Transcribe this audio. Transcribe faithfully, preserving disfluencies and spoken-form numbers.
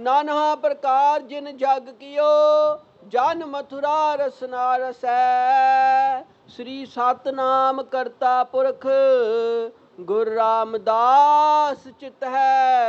नाना प्रकार जिन जग कियो, जन मथुरा रसना रसै। श्री सतनाम करता पुरख, गुरु रामदास चित है।